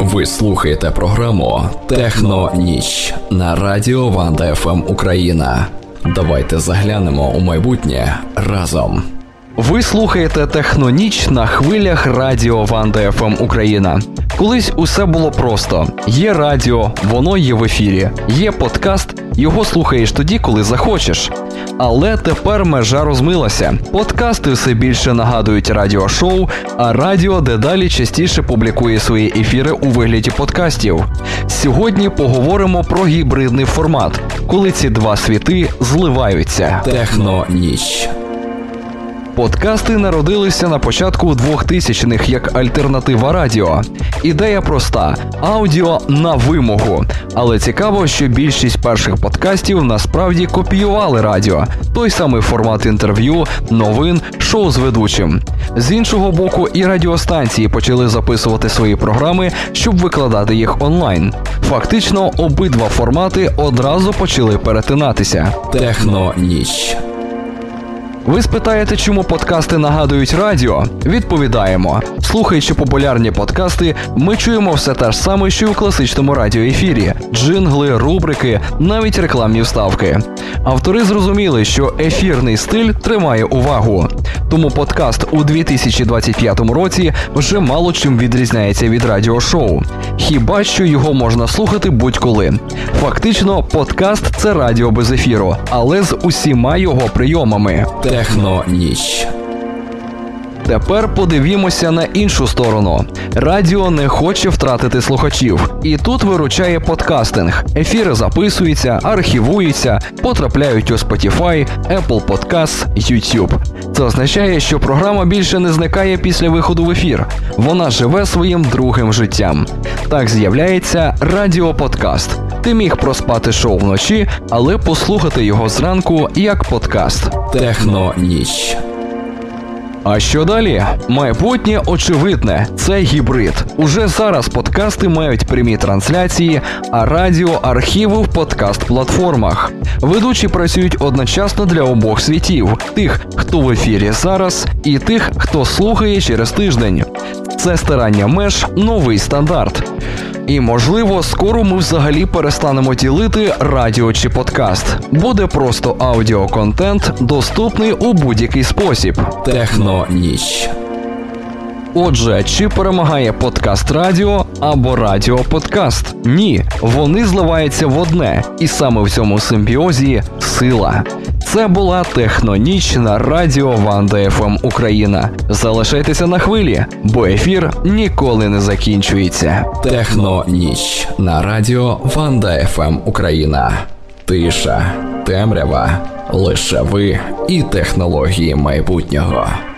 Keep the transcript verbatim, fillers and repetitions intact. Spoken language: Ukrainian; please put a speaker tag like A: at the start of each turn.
A: Ви слухаєте програму «Техноніч» на радіо Ванда еф ем Україна. Давайте заглянемо у майбутнє разом.
B: Ви слухаєте «Техноніч» на хвилях радіо Ванда еф ем Україна. Колись усе було просто. Є радіо, воно є в ефірі. Є подкаст, його слухаєш тоді, коли захочеш. Але тепер межа розмилася. Подкасти все більше нагадують радіошоу, а радіо дедалі частіше публікує свої ефіри у вигляді подкастів. Сьогодні поговоримо про гібридний формат, коли ці два світи зливаються.
A: «Техноніч».
B: Подкасти народилися на початку двохтисячних як альтернатива радіо. Ідея проста – аудіо на вимогу. Але цікаво, що більшість перших подкастів насправді копіювали радіо. Той самий формат інтерв'ю, новин, шоу з ведучим. З іншого боку, і радіостанції почали записувати свої програми, щоб викладати їх онлайн. Фактично, обидва формати одразу почали перетинатися.
A: «Техноніч».
B: Ви спитаєте, чому подкасти нагадують радіо? Відповідаємо. Слухаючи популярні подкасти, ми чуємо все те ж саме, що й у класичному радіоефірі. Джингли, рубрики, навіть рекламні вставки. Автори зрозуміли, що ефірний стиль тримає увагу. Тому подкаст у дві тисячі двадцять п'ятому році вже мало чим відрізняється від радіошоу. Хіба що його можна слухати будь-коли. Фактично, подкаст – це радіо без ефіру, але з усіма його прийомами.
A: «Техноніч».
B: Тепер подивімося на іншу сторону. Радіо не хоче втратити слухачів. І тут виручає подкастинг. Ефіри записуються, архівуються, потрапляють у Spotify, Apple Podcasts, YouTube. Це означає, що програма більше не зникає після виходу в ефір. Вона живе своїм другим життям. Так з'являється радіоподкаст. Ти міг проспати шоу вночі, але послухати його зранку як подкаст.
A: «Техноніч».
B: А що далі? Майбутнє очевидне – це гібрид. Уже зараз подкасти мають прямі трансляції, а радіо – архіви в подкаст-платформах. Ведучі працюють одночасно для обох світів – тих, хто в ефірі зараз, і тих, хто слухає через тиждень. Це стирання меж – новий стандарт. І, можливо, скоро ми взагалі перестанемо ділити радіо чи подкаст. Буде просто аудіоконтент, доступний у будь-який спосіб.
A: «Техноніч».
B: Отже, чи перемагає подкаст-радіо або радіо-подкаст? Ні, вони зливаються в одне, і саме в цьому симбіозі – сила. Це була «Техноніч» на радіо Ванда еф ем Україна. Залишайтеся на хвилі, бо ефір ніколи не закінчується.
A: «Техноніч» на радіо Ванда еф ем Україна. Тиша, темрява, лише ви і технології майбутнього.